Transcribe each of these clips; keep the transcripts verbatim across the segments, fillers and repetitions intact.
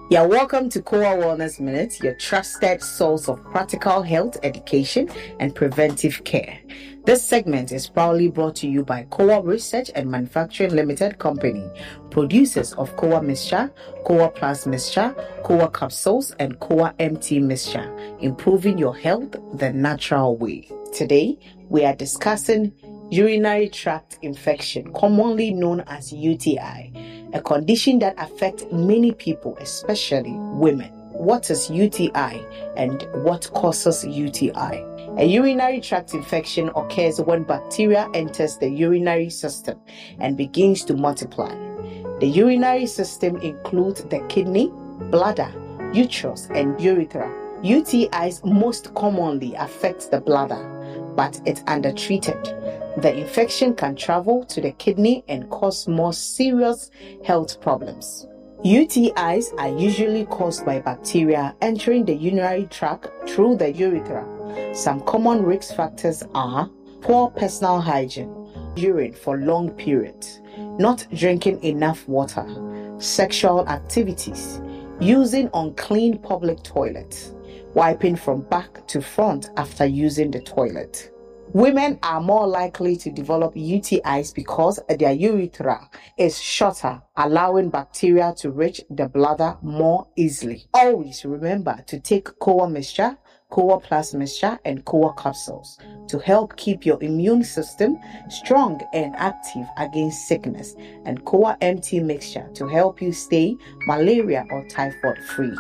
You're welcome to Kowa Wellness Minute, your trusted source of practical health education and preventive care. This segment is proudly brought to you by Kowa Research and Manufacturing Limited Company, producers of Kowa Mixture, Kowa Plus Mixture, Kowa Capsules, and Kowa M T Mixture, improving your health the natural way. Today, we are discussing urinary tract infection, commonly known as U T I, a condition that affects many people, especially women. What is U T I and what causes U T I? A urinary tract infection occurs when bacteria enters the urinary system and begins to multiply. The urinary system includes the kidney, bladder, uterus, and urethra. U T Is most commonly affect the bladder, but it's undertreated. The infection can travel to the kidney and cause more serious health problems. U T Is are usually caused by bacteria entering the urinary tract through the urethra. Some common risk factors are poor personal hygiene, urine for long periods, not drinking enough water, sexual activities, using unclean public toilets, wiping from back to front after using the toilet. Women are more likely to develop U T Is because their urethra is shorter, allowing bacteria to reach the bladder more easily. Always remember to take Kowa Mixture, Kowa Plus Mixture, and Kowa Capsules to help keep your immune system strong and active against sickness, and Kowa M T Mixture to help you stay malaria or typhoid free.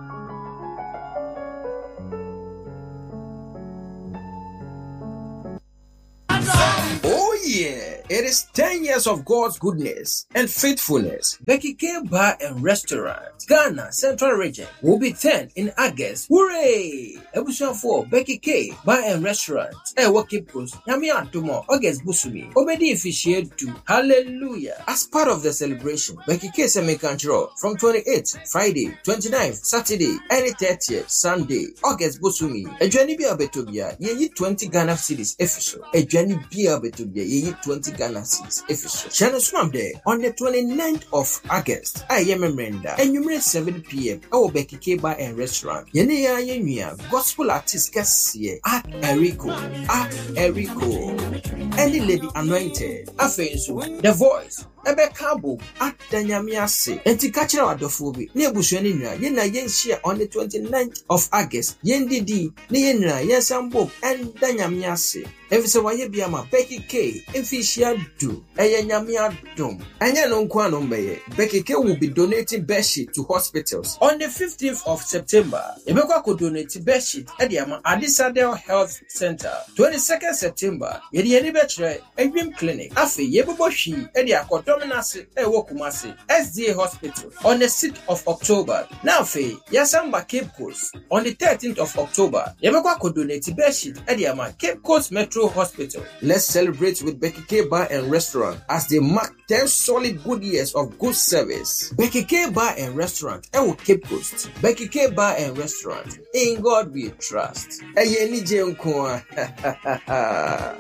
Oh yeah, it is ten years of God's goodness and faithfulness. Becky K Bar and Restaurant, Ghana Central Region, will be ten in August. Hooray! Ebusian for Becky K Bar and Restaurant. Eh, Waki Post, Yami Antomo, August Busumi, Obedi officiate to Hallelujah. As part of the celebration, Becky K Semi-Control from twenty-eighth, Friday, twenty-ninth, Saturday, and thirtieth, Sunday, August Busumi. A journey be a betobia, ye twenty Ghana cities official. A journey be a betobia, ye twenty Ghana cities official. Channel Swam Day on the twenty-ninth of August. I am a Brenda, and you may seven p.m. Our Becky K Bar and Restaurant. Yene ya yenyua gospel artist kasiye at Erico, at Erico, and the Lady Anointed. Afensu, The Voice. Ebe Kabo at Danyamiase. Enti kachira wadofobi. Ni ebushweni nwa. Yena yen share on the twenty-ninth of August. Yen didi. Ni yen nwa. Yen sambo. And Danyamiase. Evise waye biyama. Becky K. Infishia do. Eye nyamia dum. Anya nonkwa nombeye. Becky K will be donating bedsheet to hospitals. On the fifteenth of September. Ebekwa ko donate bedsheet. Edi ama Adisadel Health Center. twenty-second September. Yedi yedi betre. Egrim Clinic. Afe yebobo shi. Edi akoto Dominasi Ewokumasi S D A Hospital on the sixth of October. Now fe Yasamba Cape Coast on the thirteenth of October. Yabekwa ko donate bedsheet Ediama Cape Coast Metro Hospital. Let's celebrate with Becky K Bar and Restaurant as they mark ten solid good years of good service. Becky K Bar and Restaurant Ewo Cape Coast. Becky K Bar and Restaurant. In God we trust. Eye ni je nko.